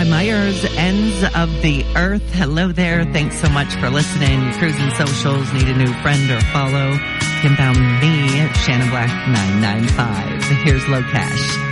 Sky Myers, Ends of the Earth. Hello there. Thanks so much for listening. Cruising socials. Need a new friend or follow? You can find me at Shannon Black 995. Here's Low Cash.